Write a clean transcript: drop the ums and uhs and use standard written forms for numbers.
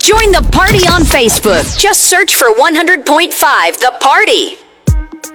Join the party on Facebook. Just search for 100.5 The Party.